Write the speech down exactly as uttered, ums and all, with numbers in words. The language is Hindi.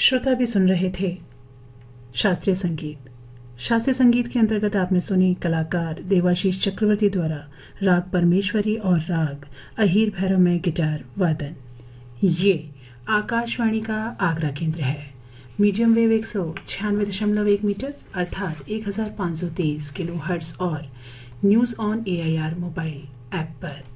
श्रोता भी सुन रहे थे शास्त्रीय संगीत। शास्त्रीय संगीत के अंतर्गत आपने सुनी कलाकार देवाशीष चक्रवर्ती द्वारा राग परमेश्वरी और राग अहीर भैरव में गिटार वादन। ये आकाशवाणी का आगरा केंद्र है। मीडियम वेव एक सौ छियानवे दशमलव एक मीटर अर्थात एक हजार पाँच सौ तेईस किलो हर्ट्ज और news on A I R mobile app पर